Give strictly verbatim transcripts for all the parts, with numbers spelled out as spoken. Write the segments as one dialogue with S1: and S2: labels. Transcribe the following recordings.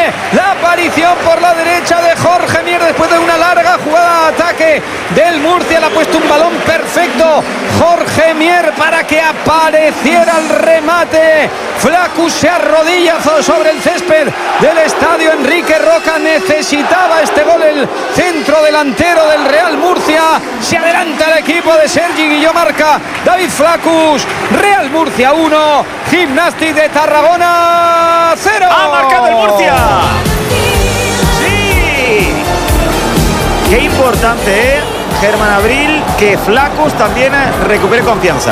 S1: La aparición por la derecha de Jorge Mier después de una larga jugada de ataque del Murcia. Le ha puesto un balón perfecto Jorge Mier para que apareciera el remate. Flaccus se arrodilla sobre el césped del estadio Enrique Roca. Necesitaba este gol el centro delantero del Real Murcia. Se adelanta el equipo de Sergi Guilló. Marca David Flaccus. Real Murcia uno, Gimnàstic de Tarragona cero.
S2: ¡Ha marcado el Murcia! ¡Sí! Qué importante, ¿eh? Germán Abril, que Flaccus también recupere confianza.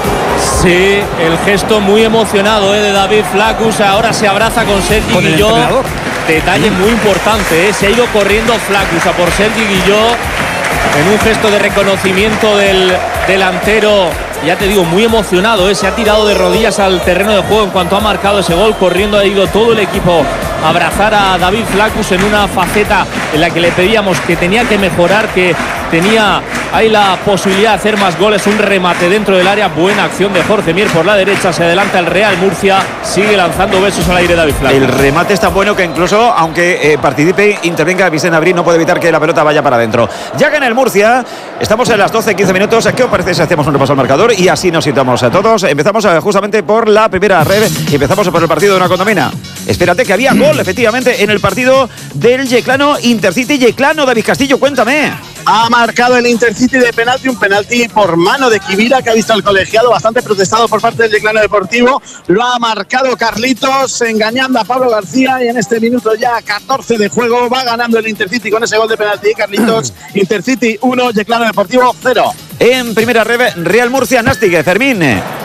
S3: Sí, el gesto muy emocionado, ¿eh? de David Flaccus. Ahora se abraza con Sergi
S1: con
S3: Guilló. Detalle muy importante, ¿eh? Se ha ido corriendo Flaccus a por Sergi Guilló en un gesto de reconocimiento del delantero. Ya te digo, muy emocionado, ¿eh? Se ha tirado de rodillas al terreno de juego en cuanto ha marcado ese gol. Corriendo ha ido todo el equipo a abrazar a David Flaccus en una faceta en la que le pedíamos que tenía que mejorar, que tenía ahí la posibilidad de hacer más goles. Un remate dentro del área, buena acción de Jorge Mier por la derecha. Se adelanta el Real Murcia, sigue lanzando besos al aire David Flaccus.
S2: El remate está bueno, que incluso aunque eh, participe, intervenga Vicente Abril, no puede evitar que la pelota vaya para adentro. Ya gana el Murcia. Estamos en las doce quince minutos. ¿Qué os parece si hacemos un repaso al marcador? Y así nos situamos a todos. Empezamos eh, justamente por la primera red y empezamos por el partido de una condomina. Espérate, que había gol efectivamente en el partido del Yeclano Intercity. Yeclano, David Castillo, cuéntame.
S4: Ha marcado el Intercity de penalti, un penalti por mano de Kibira, que ha visto al colegiado bastante protestado por parte del Yeclano Deportivo. Lo ha marcado Carlitos, engañando a Pablo García, y en este minuto ya catorce de juego va ganando el Intercity con ese gol de penalti. Carlitos, Intercity uno, Yeclano Deportivo cero.
S2: En primera red, Real Murcia Nàstic, Fermín.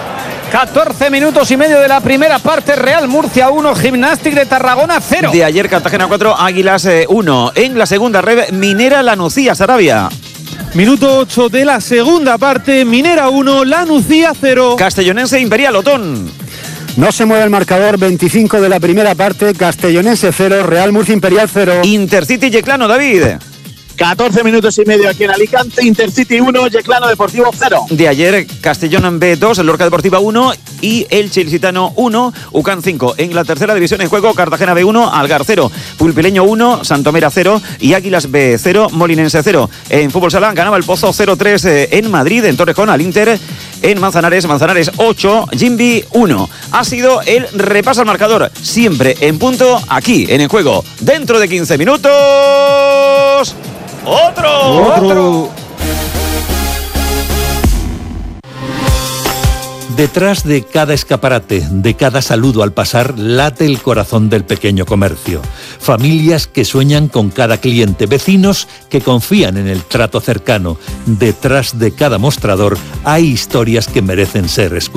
S1: catorce minutos y medio de la primera parte. Real Murcia uno, Gimnàstic de Tarragona cero.
S2: De ayer Cartagena cuatro, Águilas uno. En la segunda red, Minera La Nucía, Sarabia.
S5: Minuto ocho de la segunda parte, Minera uno, La Nucía cero.
S2: Castellonense Imperial, Otón.
S6: No se mueve el marcador, veinticinco de la primera parte, Castellonense cero, Real Murcia Imperial cero.
S2: Intercity Yeclano, David.
S4: catorce minutos y medio aquí en Alicante, Intercity uno, Yeclano Deportivo cero.
S2: De ayer, Castellón en B dos, Lorca Deportiva uno y Elche Ilicitano uno, UCAN cinco. En la tercera división en juego, Cartagena B uno, Algar cero, Pulpileño uno, Santomera cero y Águilas B cero, Molinense cero. En Fútbol Sala ganaba el Pozo cero tres en Madrid, en Torrejón al Inter. En Manzanares, Manzanares ocho, Jimby uno. Ha sido el repaso al marcador, siempre en punto, aquí en el juego. Dentro de quince minutos... ¡Otro!
S5: Otro.
S7: Detrás de cada escaparate, de cada saludo al pasar, late el corazón del pequeño comercio. Familias que sueñan con cada cliente, vecinos que confían en el trato cercano. Detrás de cada mostrador hay historias que merecen ser escuchadas.